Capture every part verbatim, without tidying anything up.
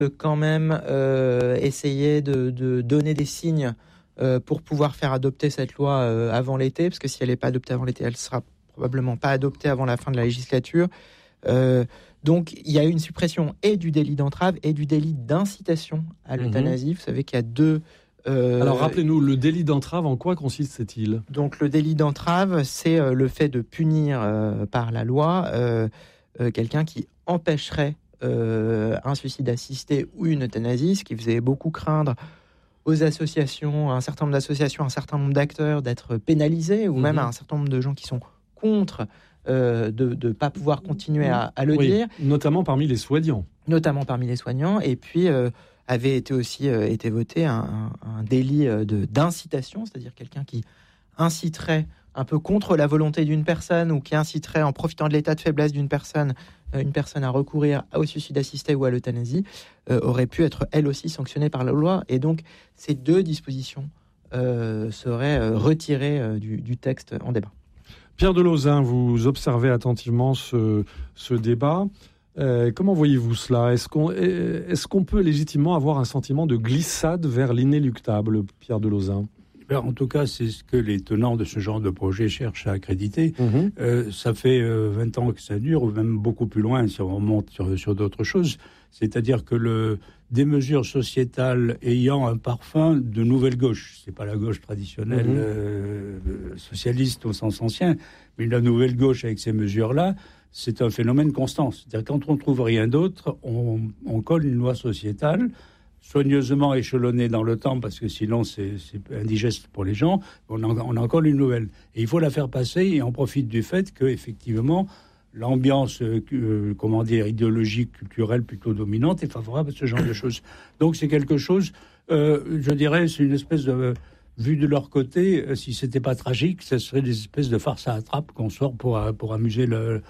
quand même euh, essayer de, de donner des signes euh, pour pouvoir faire adopter cette loi euh, avant l'été, parce que si elle n'est pas adoptée avant l'été, elle sera probablement pas adoptée avant la fin de la législature. Euh, donc il y a une suppression et du délit d'entrave et du délit d'incitation à l'euthanasie. Mmh. Vous savez qu'il y a deux... Euh, Alors rappelez-nous, le délit d'entrave, en quoi consiste-t-il ? Donc le délit d'entrave, c'est euh, le fait de punir euh, par la loi euh, euh, quelqu'un qui empêcherait Euh, un suicide assisté ou une euthanasie, ce qui faisait beaucoup craindre aux associations, à un certain nombre d'associations, un certain nombre d'acteurs d'être pénalisés, ou mmh. même à un certain nombre de gens qui sont contre euh, de ne pas pouvoir continuer à, à le oui, dire. Notamment parmi les soignants. Notamment parmi les soignants. Et puis euh, avait été aussi euh, été voté un, un, un délit de, d'incitation, c'est-à-dire quelqu'un qui inciterait un peu contre la volonté d'une personne ou qui inciterait, en profitant de l'état de faiblesse d'une personne, une personne à recourir au suicide assisté ou à l'euthanasie, euh, aurait pu être elle aussi sanctionnée par la loi. Et donc, ces deux dispositions euh, seraient euh, retirées euh, du, du texte en débat. Pierre Delauzin, vous observez attentivement ce, ce débat. Euh, comment voyez-vous cela ? Est-ce qu'on, est-ce qu'on peut légitimement avoir un sentiment de glissade vers l'inéluctable, Pierre Delauzin ? En tout cas, c'est ce que les tenants de ce genre de projet cherchent à accréditer. Mmh. Euh, ça fait euh, vingt ans que ça dure, ou même beaucoup plus loin si on remonte sur, sur d'autres choses. C'est-à-dire que le, des mesures sociétales ayant un parfum de nouvelle gauche, c'est pas la gauche traditionnelle mmh. euh, socialiste au sens ancien, mais la nouvelle gauche avec ces mesures-là, c'est un phénomène constant. C'est-à-dire quand on ne trouve rien d'autre, on, on colle une loi sociétale soigneusement échelonnée dans le temps, parce que sinon c'est, c'est indigeste pour les gens, on en, on en colle une nouvelle. Et il faut la faire passer, et on profite du fait qu'effectivement, l'ambiance, euh, comment dire, idéologique, culturelle plutôt dominante est favorable à ce genre de choses. Donc c'est quelque chose, euh, je dirais, c'est une espèce de... Vu de leur côté, euh, si c'était pas tragique, ce serait des espèces de farces à attrape qu'on sort pour, pour amuser le,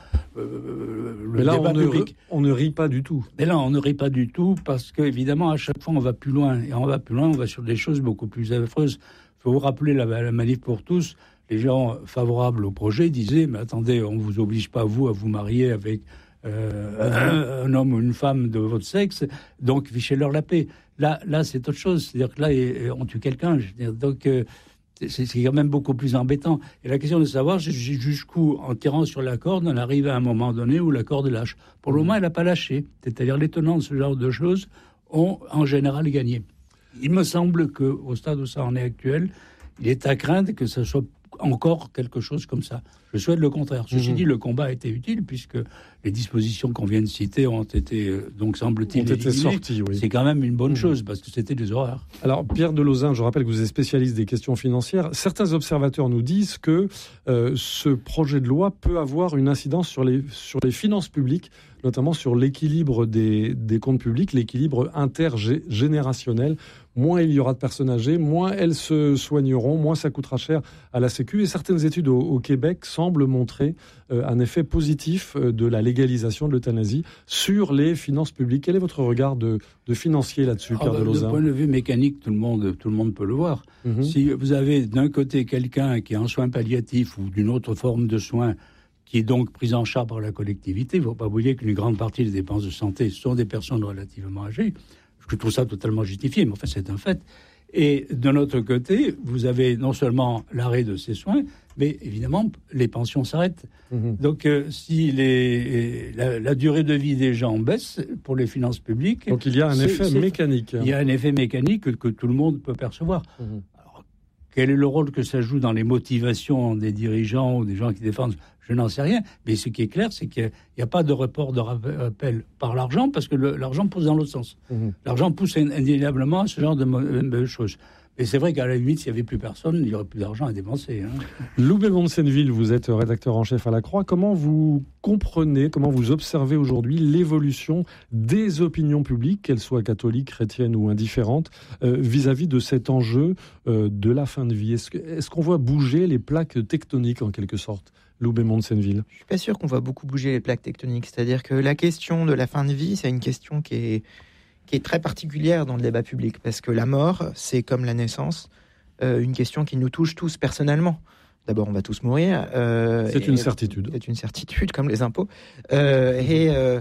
euh, le Mais là, débat on ne, public. on ne rit pas du tout. Mais là, on ne rit pas du tout parce qu'évidemment, à chaque fois, on va plus loin. Et on va plus loin, on va sur des choses beaucoup plus affreuses. Il faut vous rappeler la, la manif pour tous. Les gens favorables au projet disaient « Mais attendez, on ne vous oblige pas, vous, à vous marier avec euh, un, un homme ou une femme de votre sexe, donc fichez-leur la paix. » Là, là, c'est autre chose. C'est-à-dire que là, on tue quelqu'un. Je veux dire, donc, euh, c'est, c'est quand même beaucoup plus embêtant. Et la question de savoir jusqu'où, en tirant sur la corde, on arrive à un moment donné où la corde lâche. Pour le moment, elle n'a pas lâché. C'est-à-dire, les tenants de ce genre de choses ont, en général, gagné. Il me semble qu'au stade où ça en est actuel, il est à craindre que ce soit encore quelque chose comme ça. Je souhaite le contraire. Ceci mmh. dit, le combat a été utile puisque les dispositions qu'on vient de citer ont été, donc semble-t-il, ont été sorties. Oui. C'est quand même une bonne mmh. chose parce que c'était des horreurs. Alors, Pierre Delauzin, je rappelle que vous êtes spécialiste des questions financières. Certains observateurs nous disent que euh, ce projet de loi peut avoir une incidence sur les, sur les finances publiques, notamment sur l'équilibre des, des comptes publics, l'équilibre intergénérationnel. Moins il y aura de personnes âgées, moins elles se soigneront, moins ça coûtera cher à la Sécu. Et certaines études au, au Québec semblent montrer euh, un effet positif euh, de la légalisation de l'euthanasie sur les finances publiques. Quel est votre regard de, de financier là-dessus, Pierre ah, Delauzin ? Du point de vue mécanique, tout le monde, tout le monde peut le voir. Mm-hmm. Si vous avez d'un côté quelqu'un qui est en soins palliatifs ou d'une autre forme de soins, qui est donc prise en charge par la collectivité, il ne faut pas oublier qu'une grande partie des dépenses de santé sont des personnes relativement âgées. Je trouve ça totalement justifié, mais enfin, c'est un fait. Et d'un autre côté, vous avez non seulement l'arrêt de ces soins, mais évidemment, les pensions s'arrêtent. Mmh. Donc, euh, si les, la, la durée de vie des gens baisse pour les finances publiques... Donc, il y a un effet c'est, mécanique. Il y a un effet mécanique que, que tout le monde peut percevoir. Mmh. Alors, quel est le rôle que ça joue dans les motivations des dirigeants ou des gens qui défendent ? Je n'en sais rien, mais ce qui est clair, c'est qu'il n'y a, a pas de report de rappel par l'argent, parce que le, l'argent pousse dans l'autre sens. Mmh. L'argent pousse indéniablement à ce genre de, de choses. Et c'est vrai qu'à la limite, s'il n'y avait plus personne, il n'y aurait plus d'argent à dépenser. Hein. Loubet Monsenneville, vous êtes rédacteur en chef à La Croix. Comment vous comprenez, comment vous observez aujourd'hui l'évolution des opinions publiques, qu'elles soient catholiques, chrétiennes ou indifférentes, euh, vis-à-vis de cet enjeu euh, de la fin de vie ? Est-ce, que, est-ce qu'on voit bouger les plaques tectoniques en quelque sorte ? Loubet Monsenneville. Je suis pas sûr qu'on va beaucoup bouger les plaques tectoniques. C'est-à-dire que la question de la fin de vie, c'est une question qui est, qui est très particulière dans le débat public. Parce que la mort, c'est comme la naissance, euh, une question qui nous touche tous personnellement. D'abord, on va tous mourir. Euh, c'est une certitude. C'est une certitude, comme les impôts. Euh, et, euh,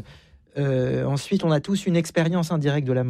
Euh, ensuite, on a tous une expérience indirecte de la mort.